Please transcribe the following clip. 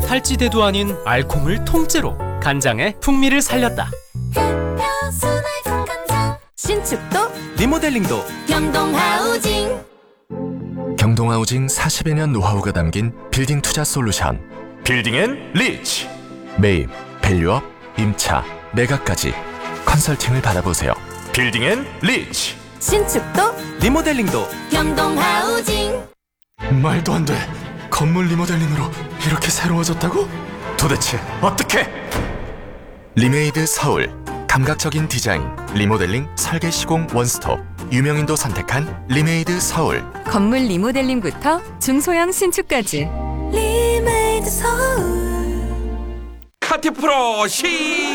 탈지대도 아닌 알콩을 통째로 간장에 풍미를 살렸다. 신축도 리모델링도 경동하우징. 경동하우징 40여 년 노하우가 담긴 빌딩 투자 솔루션. 빌딩 앤 리치. 매입, 밸류업, 임차, 매각까지 컨설팅을 받아보세요. 빌딩 앤 리치. 신축도 리모델링도 경동하우징. 말도 안 돼. 건물 리모델링으로 이렇게 새로워졌다고? 도대체 어떻게? 리메이드 서울. 감각적인 디자인, 리모델링, 설계 시공 원스톱. 유명인도 선택한 리메이드 서울. 건물 리모델링부터 중소형 신축까지. 리메이드 서울. 카티프로 시